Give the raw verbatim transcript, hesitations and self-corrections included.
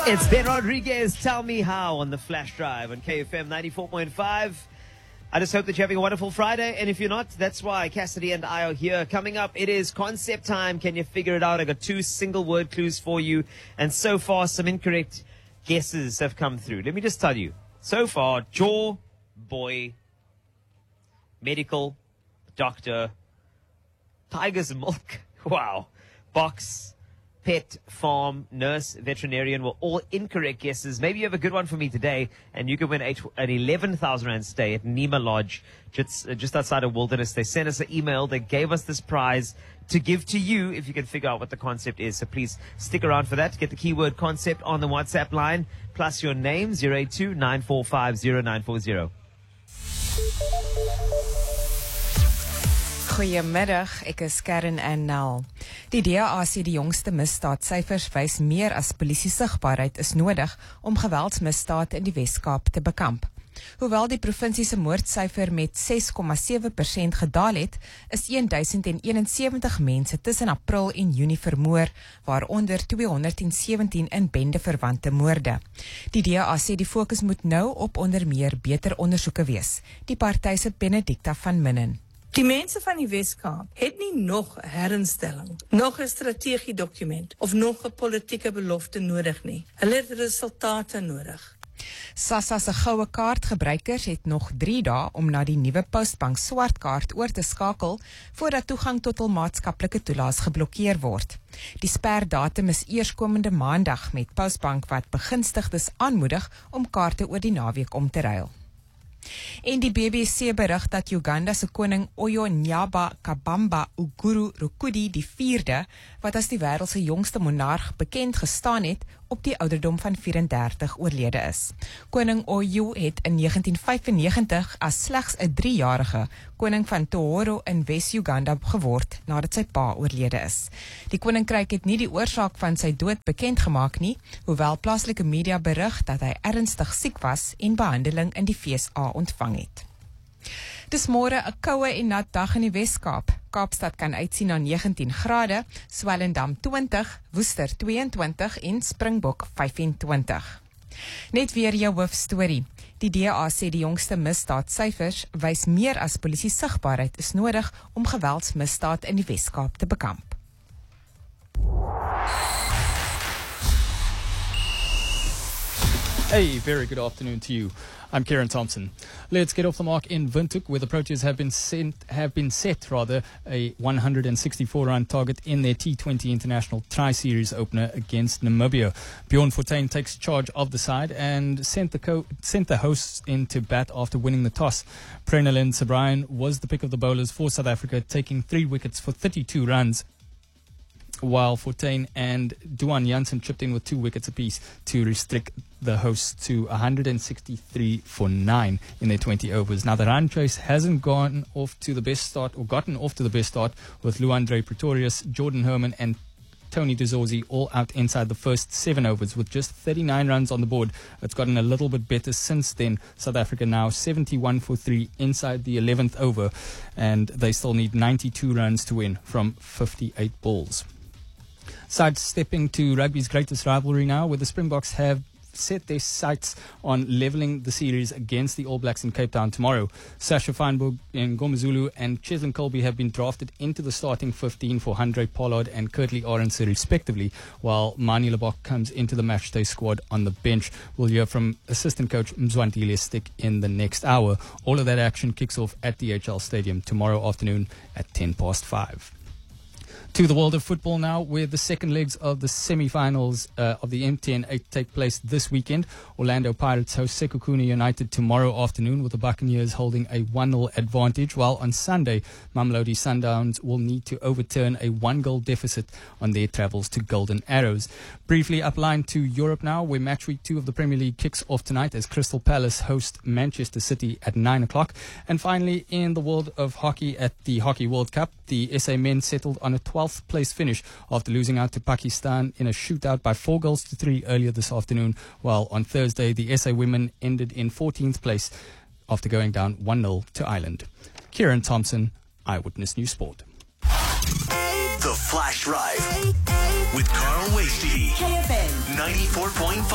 It's Ben Rodriguez, Tell Me How on the Flash Drive on K F M ninety-four point five. I just hope that you're having a wonderful Friday, and if you're not, that's why Cassidy and I are here. Coming up, it is concept time. Can you figure it out? I got two single word clues for you, and so far some incorrect guesses have come through. Let me just tell you. So far, jaw, boy, medical, doctor, tiger's milk, wow, box, pet, farm, nurse, veterinarian were all incorrect guesses. Maybe you have a good one for me today, and you can win an eleven thousand rand stay at Nima Lodge, just, uh, just outside of Wilderness. They sent us an email. They gave us this prize to give to you if you can figure out what the concept is. So please stick around for that. Get the keyword concept on the WhatsApp line, plus your name, zero eight two, nine four five, zero nine four zero. Goeiemiddag, ek is Karen en Nel. Die D A sê die jongste misdaadsyfers wys meer as polisie sigbaarheid is nodig om geweldsmisdaad in die Wes-Kaap te bekamp. Hoewel die provinsie se moordsyfer met ses komma sewe persent gedaal het, is duisend eenensewentig mense tussen April en Junie vermoor, waaronder tweehonderdsewentien in bendeverwante moorde. Die D A sê die fokus moet nou op onder meer beter ondersoeke wees. Die party se Benedicta van Minnen. Die mense van die Wes-Kaap het nie nog 'n herinstelling, nog 'n strategiedokument of nog 'n politieke belofte nodig nie. Hulle het resultate nodig. SASSA se goue kaartgebruikers het nog drie dae om na die nuwe Postbank swartkaart oor te skakel voordat toegang tot hul maatskaplike toelaas geblokkeer word. Die sperdatum is eerskomende maandag met Postbank wat begunstigdes aanmoedig om kaarte oor die naweek om te ruil. En die B B C berig dat Uganda se koning Oyonyaba Kabamba Uguru Rukudi die vierde, wat as die wêreld se jongste monarg bekend gestaan het, op die ouderdom van vierendertig oorlede is. Koning Oyo het in negentien vyfennegentig as slegs 'n driejarige koning van Tohoro in Wes-Uganda geword nadat sy pa oorlede is. Die koninkryk het nie die oorsaak van sy dood bekend gemaak nie, hoewel plaaslike media berig dat hy ernstig siek was en behandeling in die V S A ontvang het. Dis môre 'n koue en nat dag in die Wes-Kaap. Kaapstad kan uitsien na negentien grade, Swellendam twintig, Woester twee en twintig en Springbok vyf en twintig. Net weer jou hoofstorie. Die D A sê die jongste misdaadsyfers wys meer as polisie sigbaarheid is nodig om geweldsmisdaad in die Wes-Kaap te bekamp. Hey, very good afternoon to you. I'm Kieran Thompson. Let's get off the mark in Windhoek, where the Proteas have been sent, have been set rather a one hundred sixty-four run target in their T twenty International Tri-Series opener against Namibia. Bjorn Fortuin takes charge of the side and sent the co- sent the hosts into bat after winning the toss. Prenelin Sabrian was the pick of the bowlers for South Africa, taking three wickets for thirty-two runs. While Fortuin and Duan Jansen chipped in with two wickets apiece to restrict the hosts to one hundred sixty-three for nine in their twenty overs. Now, the run chase hasn't gone off to the best start, or gotten off to the best start, with Luandre Pretorius, Jordan Herman and Tony De Zorzi all out inside the first seven overs with just thirty-nine runs on the board. It's gotten a little bit better since then. South Africa now seventy-one for three inside the eleventh over, and they still need ninety-two runs to win from fifty-eight balls. Sidestepping to rugby's greatest rivalry now, where the Springboks have set their sights on levelling the series against the All Blacks in Cape Town tomorrow. Sasha Feinberg and Ngomazulu and Cheslin Colby have been drafted into the starting fifteen for Handré Pollard and Kurtley Arendse respectively, while Mani Lebok comes into the matchday squad on the bench. We'll hear from assistant coach Mzwandile Stick in the next hour. All of that action kicks off at the H L Stadium tomorrow afternoon at ten past five. To the world of football now, where the second legs of the semi-finals uh, of the M T N eight take place this weekend. Orlando Pirates host Sekhukhune United tomorrow afternoon, with the Buccaneers holding a one nil advantage, while on Sunday, Mamelodi Sundowns will need to overturn a one-goal deficit on their travels to Golden Arrows. Briefly upline to Europe now, where match week two of the Premier League kicks off tonight as Crystal Palace host Manchester City at nine o'clock. And finally, in the world of hockey at the Hockey World Cup, the S A men settled on a twelfth place finish after losing out to Pakistan in a shootout by four goals to three earlier this afternoon, while on Thursday the S A women ended in fourteenth place after going down one nil to Ireland. Kieran Thompson, Eyewitness News Sport. The Flash Drive with Carl Wasty. K F M ninety-four point five.